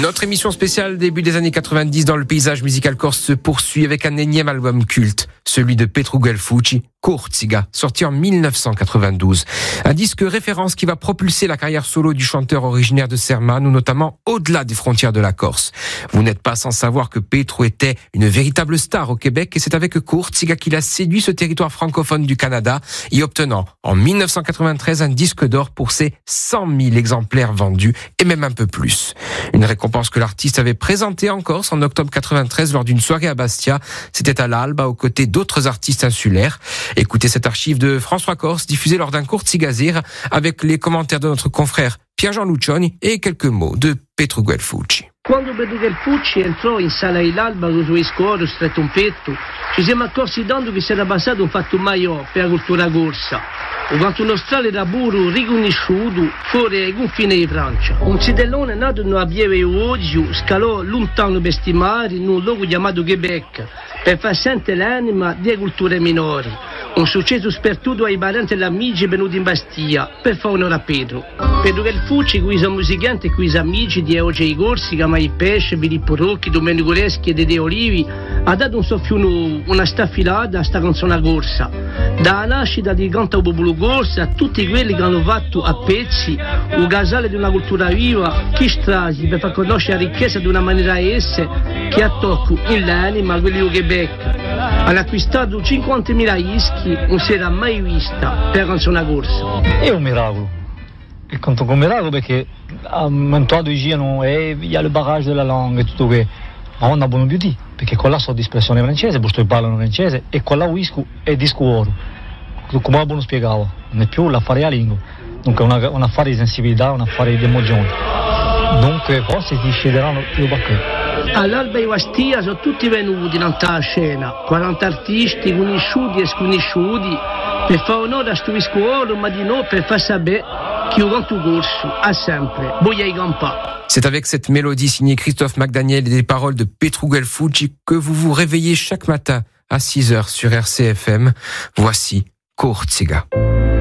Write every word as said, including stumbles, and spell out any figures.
Notre émission spéciale début des années quatre-vingt-dix dans le paysage musical corse se poursuit avec un énième album culte, celui de Petru Guelfucci, Kurtziga, sorti en dix-neuf cent quatre-vingt-douze. Un disque référence qui va propulser la carrière solo du chanteur originaire de Serman, ou notamment au-delà des frontières de la Corse. Vous n'êtes pas sans savoir que Petru était une véritable star au Québec, et c'est avec Kurtziga qu'il a séduit ce territoire francophone du Canada, y obtenant en dix-neuf cent quatre-vingt-treize un disque d'or pour ses cent mille exemplaires vendus, et même un peu plus. Une récompense que l'artiste avait présentée en Corse en octobre quatre-vingt-treize lors d'une soirée à Bastia. C'était à l'Alba aux côtés d'autres artistes insulaires. Écoutez cette archive de François Corse diffusée lors d'un Kurtzigazir avec les commentaires de notre confrère Pierre-Jean Lucioni et quelques mots de Petru Guelfucci. Quando Petru Guelfucci entrò in sala all'Alba con il suo scoro stretto un petto, ci siamo accorsi tanto che si era passato un fatto maior per la cultura corsa. Quanto uno strale lavoro riconosciuto fuori ai confini di Francia. Un cidellone nato in una pieve oggi scalò lontano per sti mari in un luogo chiamato Quebec per far sentire l'anima delle culture minori. Un successo sperduto ai parenti e agli amici venuti in Bastia per fare onore a Petru. Petru Guelfucci, qui sono musicanti e qui sono amici di Eugenio di Corsica, Mai Pesce, Filippo Rocchi, Domenico Reschi e Dede Olivi, ha dato un soffio nuovo, una staffilata a sta canzone corsa. Dalla nascita di Canta Popolo Corsa a tutti quelli che hanno fatto a pezzi un casale di una cultura viva, chi strasi per far conoscere la ricchezza di una maniera esse che ha tocco in l'anima quelli di Quebec. Hanno acquistato cinquantamila ischi, non si era mai vista per la canzone corsa. È un miracolo. E conto con un miracolo perché a Mantuado girano e il y a le barrage della langue e tutto che ma non ha buono più di perché con la so di espressione francese, poi parlano francese e con la whisky è disco oro. Come Abbo non spiegava, non è più l'affare a lingua, dunque è una, un affare di sensibilità, un affare di emozioni. Dunque forse si sceglieranno più perché. All'Alba e Bastia sono tutti venuti in alta scena, quaranta artisti conosciuti e sconosciuti, per fare onore a sto disco oro, ma di no per far sapere che io canto corso, a sempre, voglio i campa. C'est avec cette mélodie signée Christophe McDaniel et des paroles de Petru Guelfucci que vous vous réveillez chaque matin à six heures sur R C F M. Voici Kurtziga.